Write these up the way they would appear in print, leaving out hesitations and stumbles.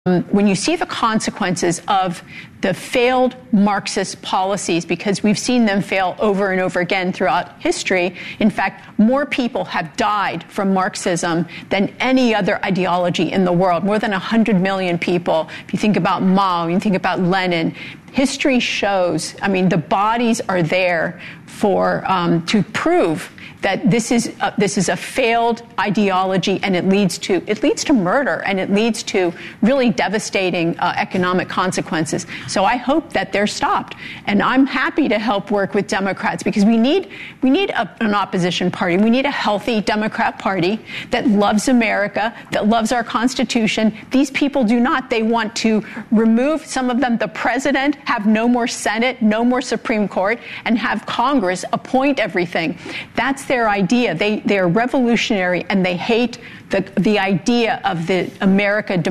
When you see the consequences of the failed Marxist policies, because we've seen them fail over and over again throughout history. In fact, more people have died from Marxism than any other ideology in the world, more than 100 million people. If you think about Mao, you think about Lenin, history shows, the bodies are there for to prove that this is a failed ideology, and it leads to murder, and it leads to really devastating economic consequences. So I hope that they're stopped, and I'm happy to help work with Democrats, because we need an opposition party. We need a healthy Democrat Party that loves America, that loves our Constitution. These people do not. They want to remove, some of them, the president, have no more Senate, no more Supreme Court, and have Congress appoint everything. That's their idea. They're revolutionary, and they hate the idea of the American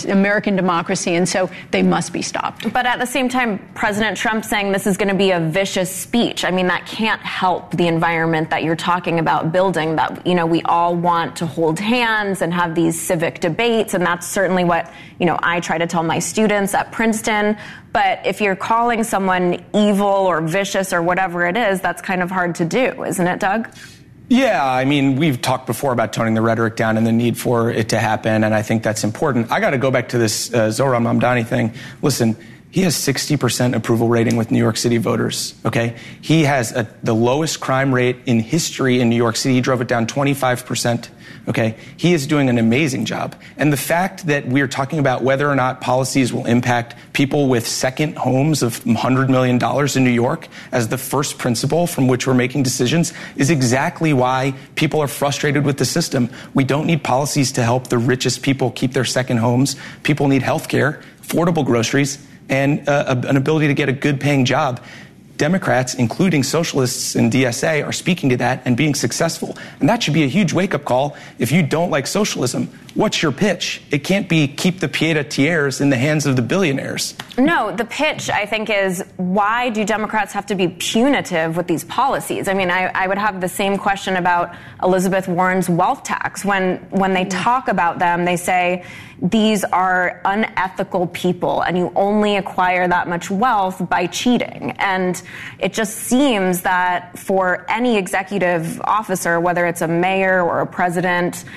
democracy, and so they must be stopped. But at the same time, President Trump saying this is going to be a vicious speech. That can't help the environment that you're talking about building, that, we all want to hold hands and have these civic debates, and that's certainly what, I try to tell my students at Princeton. But if you're calling someone evil or vicious or whatever it is, that's kind of hard to do, isn't it, Doug? Yeah, we've talked before about toning the rhetoric down and the need for it to happen, and I think that's important. I got to go back to this Zohran Mamdani thing. Listen, he has 60% approval rating with New York City voters, okay? He has the lowest crime rate in history in New York City. He drove it down 25%, okay? He is doing an amazing job. And the fact that we're talking about whether or not policies will impact people with second homes of $100 million in New York as the first principle from which we're making decisions is exactly why people are frustrated with the system. We don't need policies to help the richest people keep their second homes. People need health care, affordable groceries, and an ability to get a good-paying job. Democrats, including socialists and DSA, are speaking to that and being successful. And that should be a huge wake-up call. If you don't like socialism, what's your pitch? It can't be keep the pied-à-terres in the hands of the billionaires. No, the pitch, I think, is why do Democrats have to be punitive with these policies? I would have the same question about Elizabeth Warren's wealth tax. When they talk about them, they say these are unethical people, and you only acquire that much wealth by cheating. And it just seems that for any executive officer, whether it's a mayor or a president,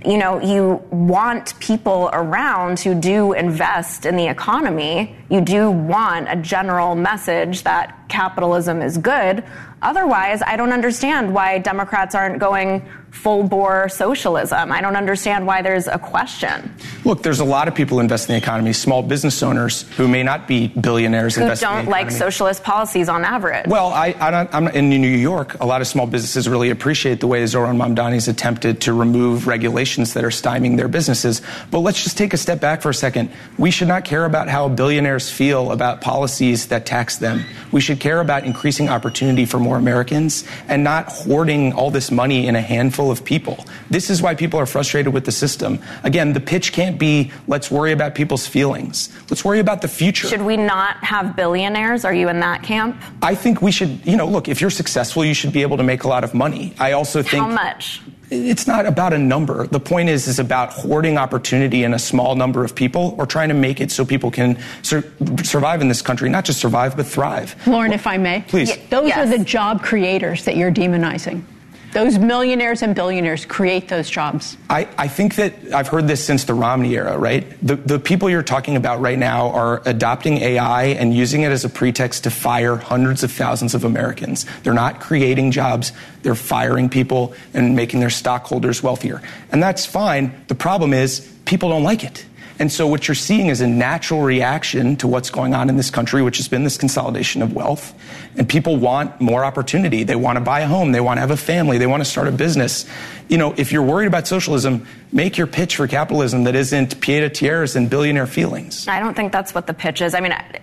you want people around who do invest in the economy. You do want a general message that capitalism is good. Otherwise, I don't understand why Democrats aren't going full-bore socialism. I don't understand why there's a question. Look, there's a lot of people who invest in the economy, small business owners who may not be billionaires. Who don't like socialist policies on average. Well, I'm in New York. A lot of small businesses really appreciate the way Zohran Mamdani's attempted to remove regulations that are stymieing their businesses. But let's just take a step back for a second. We should not care about how billionaires feel about policies that tax them. We should care about increasing opportunity for more Americans and not hoarding all this money in a handful of people. This is why people are frustrated with the system. Again, the pitch can't be, let's worry about people's feelings. Let's worry about the future. Should we not have billionaires? Are you in that camp? I think we should, look, if you're successful, you should be able to make a lot of money. I also think... How much? It's not about a number. The point is about hoarding opportunity in a small number of people, or trying to make it so people can survive in this country. Not just survive, but thrive. Lauren, if I may. Please. Those are the job creators that you're demonizing. Those millionaires and billionaires create those jobs. I think that I've heard this since the Romney era, right? The people you're talking about right now are adopting AI and using it as a pretext to fire hundreds of thousands of Americans. They're not creating jobs. They're firing people and making their stockholders wealthier. And that's fine. The problem is people don't like it. And so what you're seeing is a natural reaction to what's going on in this country, which has been this consolidation of wealth. And people want more opportunity. They want to buy a home. They want to have a family. They want to start a business. If you're worried about socialism, make your pitch for capitalism that isn't pied-à-terres and billionaire feelings. I don't think that's what the pitch is.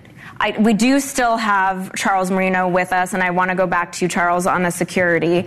We do still have Charles Marino with us, and I want to go back to you, Charles, on the security.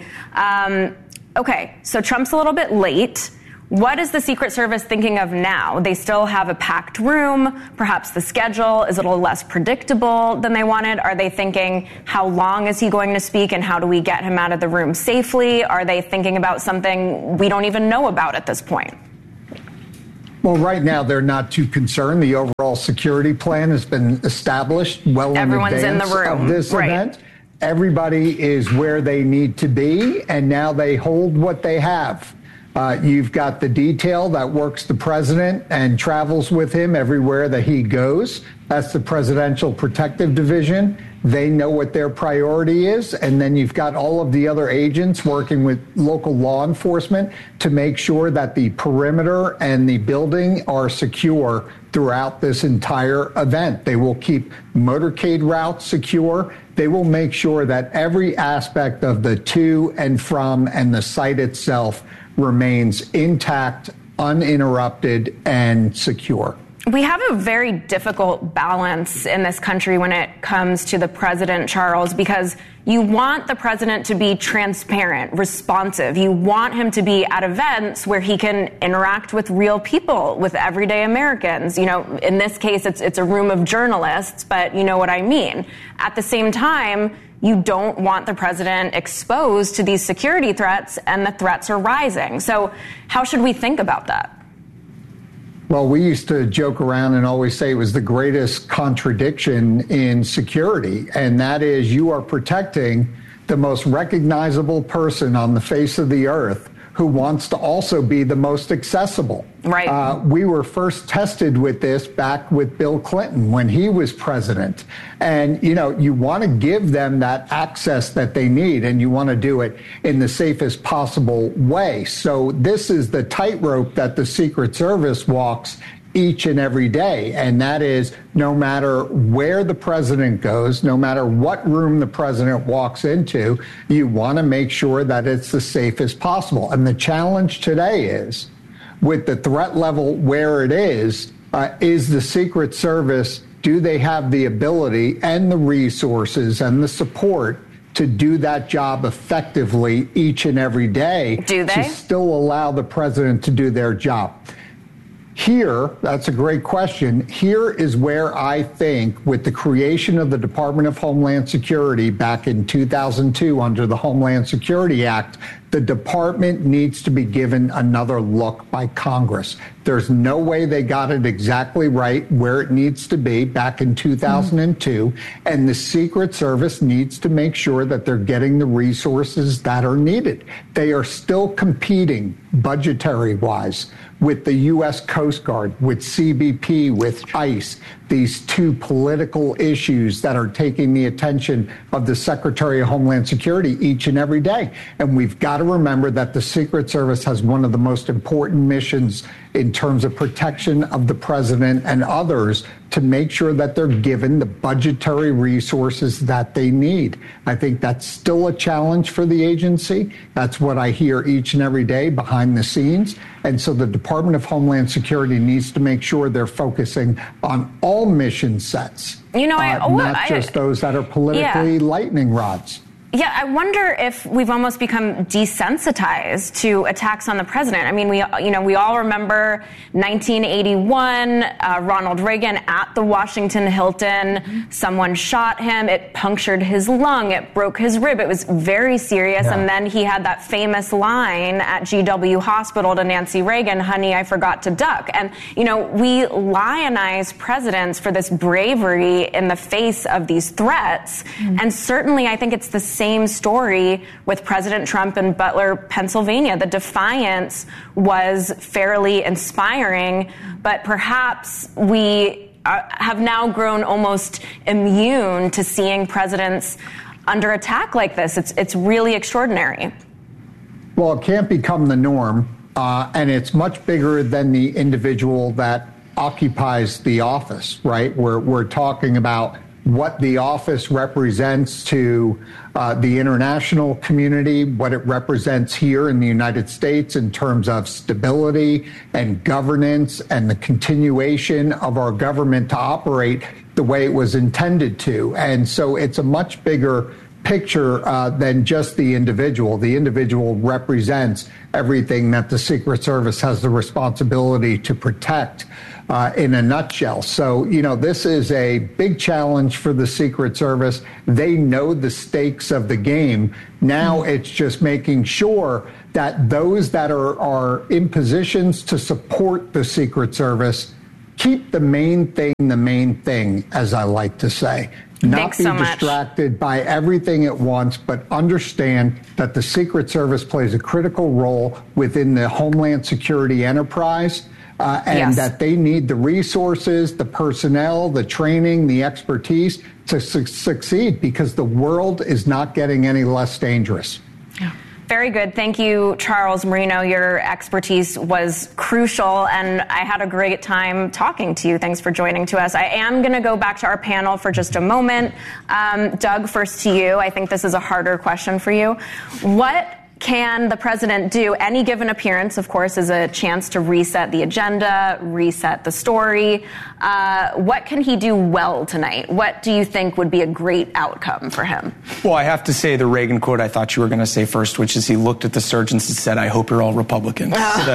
Okay, so Trump's a little bit late. What is the Secret Service thinking of now? They still have a packed room. Perhaps the schedule is a little less predictable than they wanted. Are they thinking, how long is he going to speak and how do we get him out of the room safely? Are they thinking about something we don't even know about at this point? Well, right now they're not too concerned. The overall security plan has been established well Everyone's in advance in the room. of this event. Everybody is where they need to be, and now they hold what they have. You've got the detail that works the president and travels with him everywhere that he goes. That's the Presidential Protective Division. They know what their priority is. And then you've got all of the other agents working with local law enforcement to make sure that the perimeter and the building are secure throughout this entire event. They will keep motorcade routes secure. They will make sure that every aspect of the to and from and the site itself remains intact, uninterrupted, and secure. We have a very difficult balance in this country when it comes to the president, Charles, because you want the president to be transparent, responsive. You want him to be at events where he can interact with real people, with everyday Americans. You know, in this case, it's a room of journalists, but you know what I mean. At the same time, you don't want the president exposed to these security threats, and the threats are rising. So how should we think about that? Well, we used to joke around and always say it was the greatest contradiction in security, and that is you are protecting the most recognizable person on the face of the earth who wants to also be the most accessible. Right. We were first tested with this back with Bill Clinton when he was president. And, you know, you want to give them that access that they need, and you want to do it in the safest possible way. So this is the tightrope that the Secret Service walks each and every day. And that is no matter where the president goes, no matter what room the president walks into, you want to make sure that it's the safest possible. And the challenge today is, with the threat level where it is the Secret Service, do they have the ability and the resources and the support to do that job effectively each and every day? Do they? To still allow the president to do their job? Here, that's a great question. Here is where I think with the creation of the Department of Homeland Security back in 2002 under the Homeland Security Act, the department needs to be given another look by Congress. There's no way they got it exactly right where it needs to be back in 2002, and the Secret Service needs to make sure that they're getting the resources that are needed. They are still competing budgetary-wise with the U.S. Coast Guard, with CBP, with ICE, these two political issues that are taking the attention of the Secretary of Homeland Security each and every day. And we've got to remember that the Secret Service has one of the most important missions in terms of protection of the president and others to make sure that they're given the budgetary resources that they need. I think that's still a challenge for the agency. That's what I hear each and every day behind the scenes. And so the Department of Homeland Security needs to make sure they're focusing on all mission sets, not just those that are politically lightning rods. Yeah, I wonder if we've almost become desensitized to attacks on the president. I mean, we all remember 1981, Ronald Reagan at the Washington Hilton. Someone shot him. It punctured his lung. It broke his rib. It was very serious. Yeah. And then he had that famous line at GW Hospital to Nancy Reagan, "Honey, I forgot to duck." And, we lionize presidents for this bravery in the face of these threats. Mm-hmm. And certainly I think it's the same story with President Trump in Butler, Pennsylvania. The defiance was fairly inspiring, but perhaps we have now grown almost immune to seeing presidents under attack like this. It's really extraordinary. Well, it can't become the norm, and it's much bigger than the individual that occupies the office, right? We're talking about what the office represents to the international community, what it represents here in the United States in terms of stability and governance and the continuation of our government to operate the way it was intended to. And so it's a much bigger picture than just the individual. The individual represents everything that the Secret Service has the responsibility to protect in a nutshell. So, this is a big challenge for the Secret Service. They know the stakes of the game. Now it's just making sure that those that are in positions to support the Secret Service keep the main thing, as I like to say. Not be distracted by everything at once, but understand that the Secret Service plays a critical role within the Homeland Security enterprise, and that they need the resources, the personnel, the training, the expertise to succeed, because the world is not getting any less dangerous. Yeah. Very good. Thank you, Charles Marino. Your expertise was crucial, and I had a great time talking to you. Thanks for joining to us. I am going to go back to our panel for just a moment. Doug, first to you. I think this is a harder question for you. What can the president do? Any given appearance, of course, is a chance to reset the agenda, reset the story. What can he do well tonight? What do you think would be a great outcome for him? Well, I have to say the Reagan quote I thought you were going to say first, which is he looked at the surgeons and said, "I hope you're all Republicans."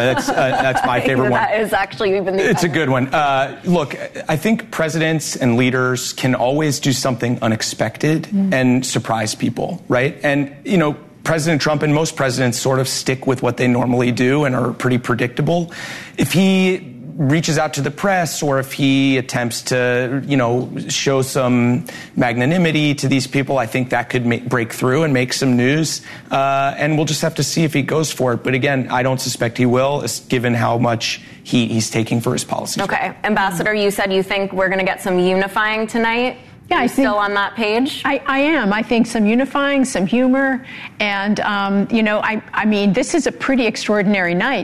That's my favorite one. That is actually even the It's a good one. Look, I think presidents and leaders can always do something unexpected and surprise people, right? And, you know, President Trump and most presidents sort of stick with what they normally do and are pretty predictable. If he reaches out to the press, or if he attempts to, you know, show some magnanimity to these people, I think that could break through and make some news. And we'll just have to see if he goes for it. But again, I don't suspect he will, given how much he's taking for his policies. Okay. Ambassador, you said you think we're going to get some unifying tonight. Yeah, I think still on that page. I am. I think some unifying, some humor, and you know, I mean, this is a pretty extraordinary night.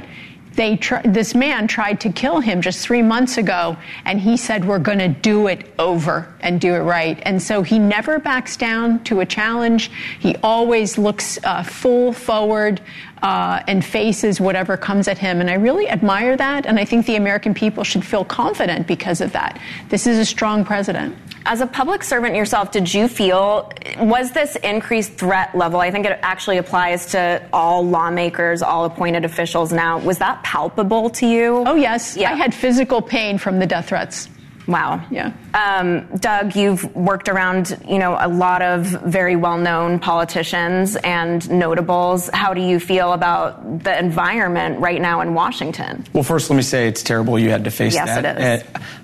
This man tried to kill him just 3 months ago, and he said, "We're going to do it over and do it right." And so he never backs down to a challenge. He always looks full forward and faces whatever comes at him. And I really admire that, and I think the American people should feel confident because of that. This is a strong president. As a public servant yourself, did you feel, was this increased threat level, I think it actually applies to all lawmakers, all appointed officials now, was that palpable to you? Oh, yes. Yeah. I had physical pain from the death threats. Wow. Yeah. Doug, you've worked around, you know, a lot of very well-known politicians and notables. How do you feel about the environment right now in Washington? Well, first, let me say it's terrible you had to face that. Yes, it is.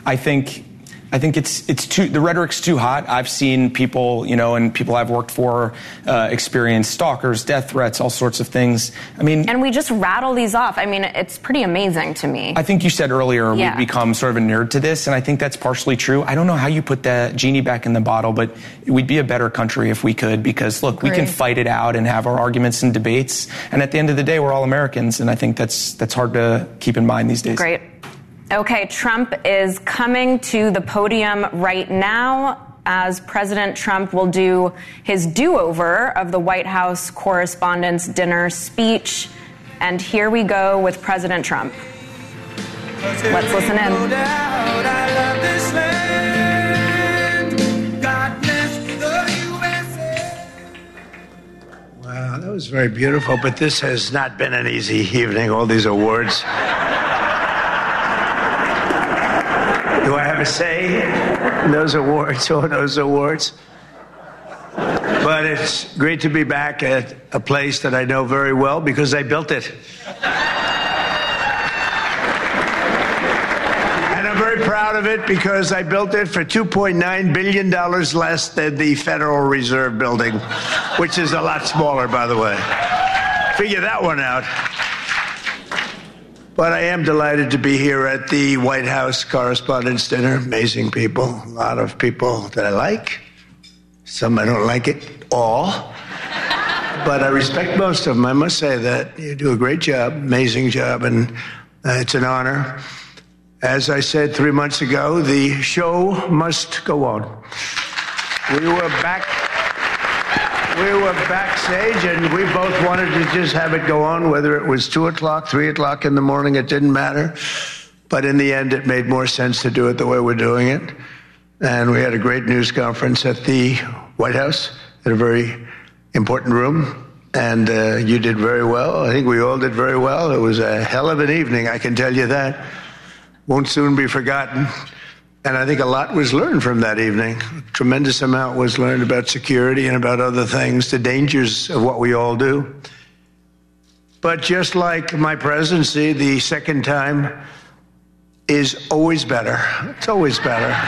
I think it's too, the rhetoric's too hot. I've seen people, you know, and people I've worked for experience stalkers, death threats, all sorts of things. I mean, and we just rattle these off. I mean, it's pretty amazing to me. I think you said earlier we've become sort of a nerd to this, and I think that's partially true. I don't know how you put that genie back in the bottle, but we'd be a better country if we could, because look, we can fight it out and have our arguments and debates, and at the end of the day, we're all Americans, and I think that's hard to keep in mind these days. Great. Okay, Trump is coming to the podium right now as President Trump will do his do-over of the White House Correspondents' Dinner speech. And here we go with President Trump. Let's listen in. Wow, that was very beautiful, but this has not been an easy evening, all these awards. Do I have a say in those awards, all those awards? But it's great to be back at a place that I know very well because I built it. And I'm very proud of it because I built it for $2.9 billion less than the Federal Reserve building, which is a lot smaller, by the way. Figure that one out. But I am delighted to be here at the White House Correspondents' Dinner. Amazing people, a lot of people that I like. Some I don't like it all. But I respect most of them. I must say that you do a great job, amazing job, and it's an honor. As I said 3 months ago, the show must go on. We were backstage, and we both wanted to just have it go on, whether it was 2 o'clock, 3 o'clock in the morning, it didn't matter. But in the end, it made more sense to do it the way we're doing it. And we had a great news conference at the White House, in a very important room. And you did very well. I think we all did very well. It was a hell of an evening, I can tell you that. Won't soon be forgotten. And I think a lot was learned from that evening. A tremendous amount was learned about security and about other things, the dangers of what we all do. But just like my presidency, the second time is always better. It's always better.